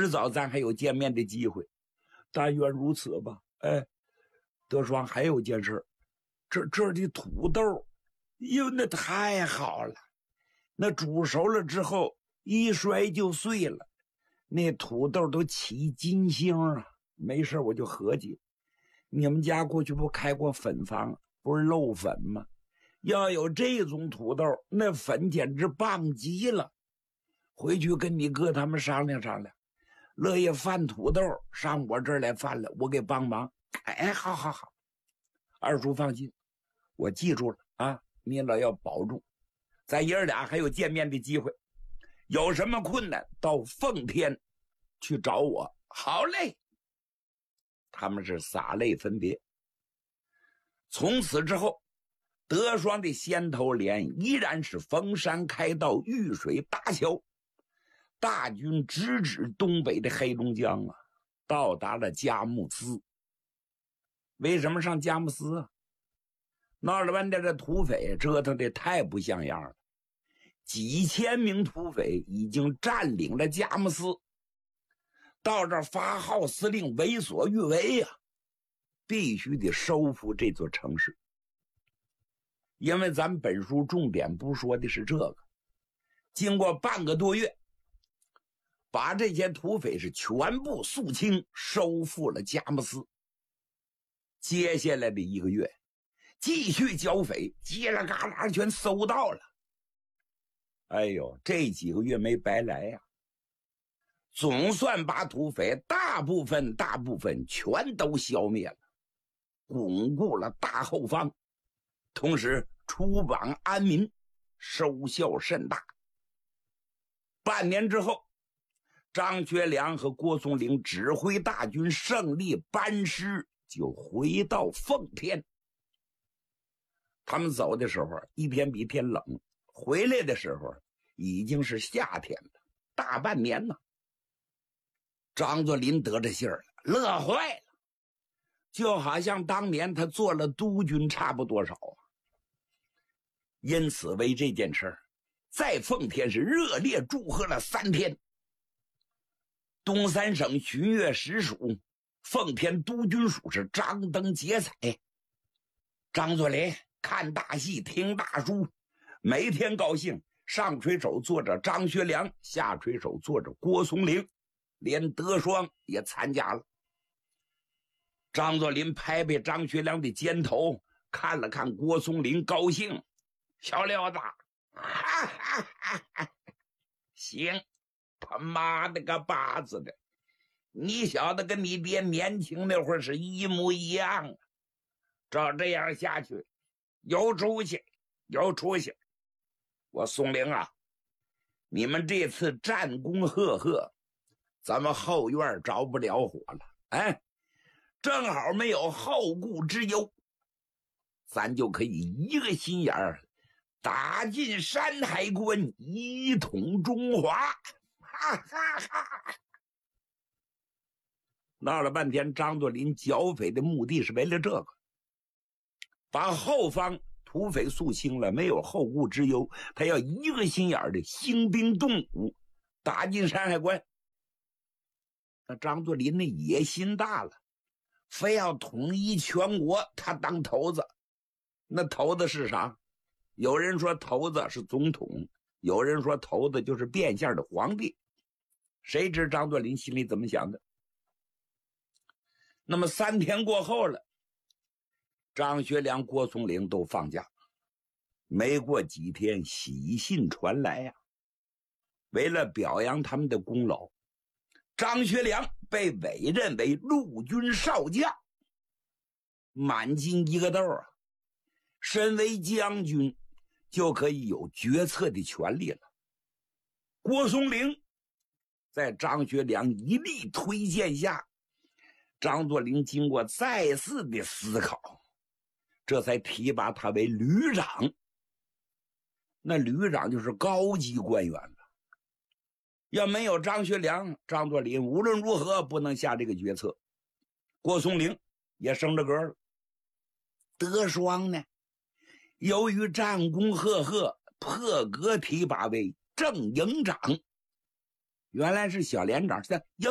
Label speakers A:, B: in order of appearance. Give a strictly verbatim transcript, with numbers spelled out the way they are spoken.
A: 迟早咱还有见面的机会。但愿如此吧。哎，德双还有件事，这这儿的土豆，哟，那太好了，那煮熟了之后一摔就碎了，那土豆都起金星啊。没事我就合计，你们家过去不开过粉坊，不是漏粉吗？要有这种土豆，那粉简直棒极了。回去跟你哥他们商量商量，乐意贩土豆上我这儿来贩了，我给帮忙。哎，好好好，二叔放心，我记住了啊，你老要保重，咱爷儿俩还有见面的机会，有什么困难到奉天去找我。好嘞。他们是洒泪分别。从此之后，德双的先头连依然是逢山开道，遇水搭桥，大军直指东北的黑龙江啊，到达了佳木斯。为什么上佳木斯啊？闹了半天，这土匪折腾的太不像样了，几千名土匪已经占领了佳木斯，到这儿发号司令，为所欲为呀、啊，必须得收复这座城市。因为咱本书重点不说的是这个，经过半个多月，把这些土匪是全部肃清，收复了佳木斯。接下来的一个月，继续剿匪，叽啦嘎啦全搜到了。哎呦，这几个月没白来呀、啊，总算把土匪大部分大部分全都消灭了，巩固了大后方，同时出榜安民，收效甚大。半年之后，张学良和郭松龄指挥大军胜利班师，就回到奉天。他们走的时候一天比一天冷，回来的时候已经是夏天了，大半年呢。张作霖得着信儿了，乐坏了，就好像当年他做了督军差不多少啊。因此为这件事在奉天是热烈祝贺了三天。东三省巡阅使署、奉天督军署是张灯结彩，张作霖看大戏听大书，每天高兴，上垂手坐着张学良，下垂手坐着郭松龄，连德双也参加了。张作霖拍拍张学良的肩头，看了看郭松龄，高兴，小溜子，哈哈哈哈，行，他妈的个巴子的，你小子跟你爹年轻那会儿是一模一样啊！照这样下去，有出息，有出息。我松龄啊，你们这次战功赫赫，咱们后院着不了火了，哎，正好没有后顾之忧，咱就可以一个心眼儿打进山海关，一统中华。哈哈哈！闹了半天，张作霖剿匪的目的是为了这个，把后方土匪肃清了，没有后顾之忧，他要一个心眼儿的兴兵动武，打进山海关。那张作霖那野心大了，非要统一全国，他当头子。那头子是啥？有人说头子是总统，有人说头子就是变相的皇帝，谁知张作霖心里怎么想的？那么三天过后了，张学良、郭松龄都放假，没过几天，喜信传来呀、啊。为了表扬他们的功劳，张学良被委任为陆军少将，满金一个豆啊！身为将军，就可以有决策的权利了。郭松龄在张学良一力推荐下，张作霖经过再次的思考，这才提拔他为旅长。那旅长就是高级官员了。要没有张学良，张作霖无论如何不能下这个决策。郭松龄也升着格了。德双呢，由于战功赫赫，破格提拔为正营长，原来是小连长，现在